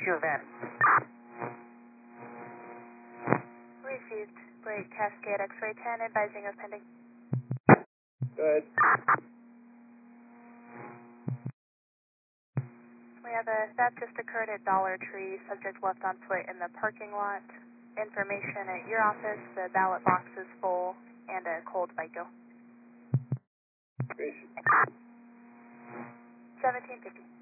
you then. Received. Blake Cascade X-ray 10, advising of pending. Go ahead. We have a theft just occurred at Dollar Tree. Subject left on foot in the parking lot. Information at your office. The ballot box is full and a cold FICO. 1750.